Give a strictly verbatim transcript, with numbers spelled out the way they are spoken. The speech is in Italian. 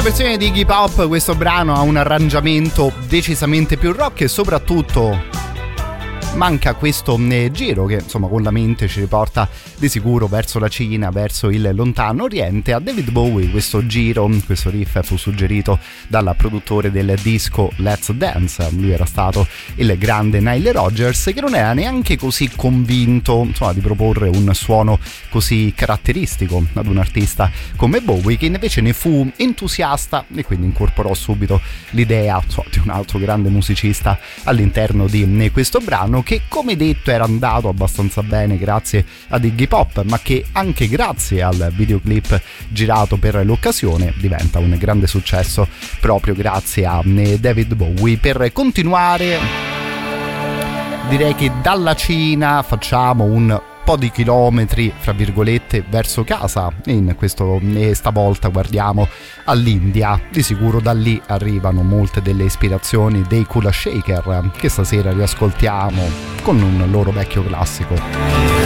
Nella versione di Iggy Pop questo brano ha un arrangiamento decisamente più rock e soprattutto manca questo eh, giro che insomma con la mente ci riporta di sicuro verso la Cina, verso il lontano oriente. A David Bowie questo giro, questo riff fu suggerito dal produttore del disco Let's Dance. Lui era stato il grande Nile Rodgers, che non era neanche così convinto insomma di proporre un suono così caratteristico ad un artista come Bowie, che invece ne fu entusiasta e quindi incorporò subito l'idea insomma, di un altro grande musicista all'interno di questo brano, che come detto era andato abbastanza bene grazie ad Iggy Pop, ma che anche grazie al videoclip girato per l'occasione diventa un grande successo proprio grazie a David Bowie. Per continuare direi che dalla Cina facciamo un po' di chilometri fra virgolette verso casa e in questo e stavolta guardiamo all'India. Di sicuro da lì arrivano molte delle ispirazioni dei Kula Shaker, che stasera riascoltiamo con un loro vecchio classico.